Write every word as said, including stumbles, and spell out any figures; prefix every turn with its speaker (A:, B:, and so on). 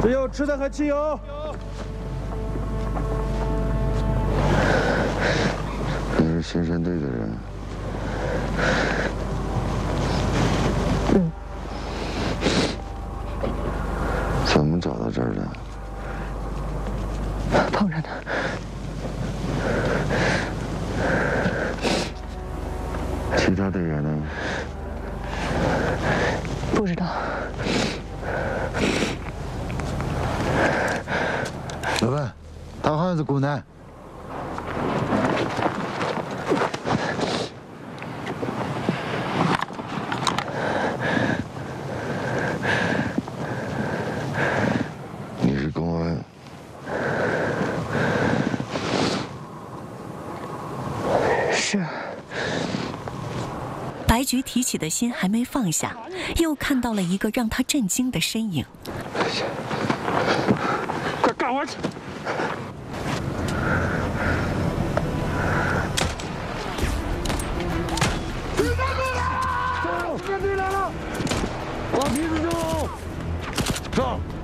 A: 只有吃的和汽油。
B: 你是新山队的人？
C: 嗯。
B: 怎么找到这儿的？
C: 碰上的。
B: 其他队员呢？
C: 不知道。
B: 老板，他好像是孤男。你是公安？
C: 是。
D: 白菊提起的心还没放下，又看到了一个让他震惊的身影。
A: 快干活去！敌方队来了！敌方队来了！往皮子走！上！